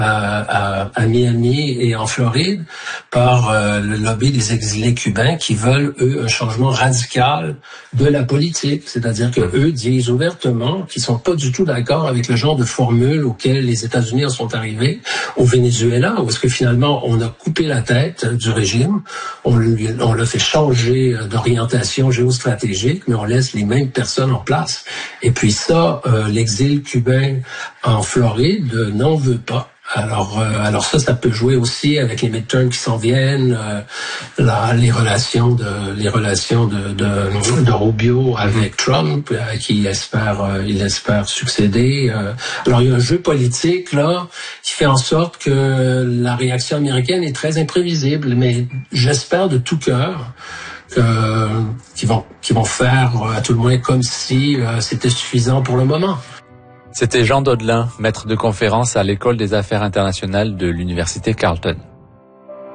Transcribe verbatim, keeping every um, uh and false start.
À, à, à Miami et en Floride par euh, le lobby des exilés cubains qui veulent, eux, un changement radical de la politique. C'est-à-dire que eux disent ouvertement qu'ils sont pas du tout d'accord avec le genre de formule auquel les États-Unis en sont arrivés au Venezuela, où est-ce que finalement on a coupé la tête du régime, on, lui, on l'a fait changer d'orientation géostratégique, mais on laisse les mêmes personnes en place. Et puis ça, euh, l'exil cubain en Floride euh, n'en veut pas. Alors, euh, alors ça, ça peut jouer aussi avec les midterms qui s'en viennent, euh, là, les relations de les relations de de, de Rubio avec Trump, euh, qui espère euh, il espère succéder. Euh. Alors il y a un jeu politique là qui fait en sorte que la réaction américaine est très imprévisible, mais j'espère de tout cœur que qu'ils vont qu'ils vont faire euh, à tout le moins comme si euh, c'était suffisant pour le moment. C'était Jean Daudelin, maître de conférence à l'École des affaires internationales de l'Université Carleton.